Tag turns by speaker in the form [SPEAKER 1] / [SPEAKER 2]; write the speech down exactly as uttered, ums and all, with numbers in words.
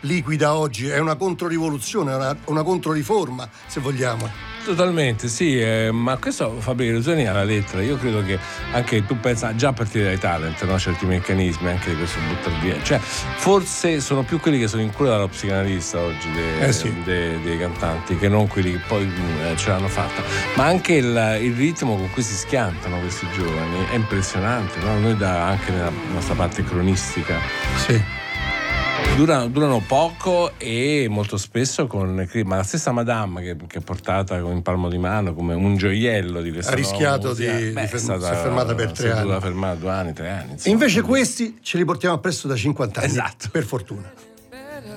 [SPEAKER 1] liquida oggi, è una controrivoluzione, è una, una controriforma, se vogliamo.
[SPEAKER 2] Totalmente, sì, eh, ma questo Fabio Illusioni alla lettera. Io credo che anche tu pensa già a partire dai talent, no? Certi meccanismi anche di questo buttare via, cioè forse sono più quelli che sono in cura dallo psicanalista oggi dei,
[SPEAKER 1] eh sì.
[SPEAKER 2] dei, dei cantanti, che non quelli che poi eh, ce l'hanno fatta, ma anche il, il ritmo con cui si schiantano questi giovani è impressionante, no? Noi da, anche nella nostra parte cronistica,
[SPEAKER 1] sì,
[SPEAKER 2] Durano, durano poco e molto spesso con, ma la stessa Madame che, che è portata in palmo di mano come un gioiello di questa
[SPEAKER 1] ha rischiato di,
[SPEAKER 2] beh,
[SPEAKER 1] di ferm-
[SPEAKER 2] stata,
[SPEAKER 1] si è fermata per tre anni,
[SPEAKER 2] fermata due anni, tre anni. Insomma.
[SPEAKER 1] Invece questi ce li portiamo appresso da cinquanta anni,
[SPEAKER 2] esatto.
[SPEAKER 1] per fortuna.